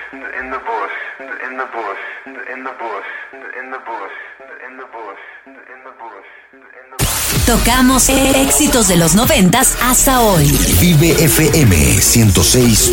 in the bush, in the bush, in the bush, in the bush, in the bush, in the bush, in the bush. Tocamos éxitos de los 90s hasta hoy. Vive FM 106.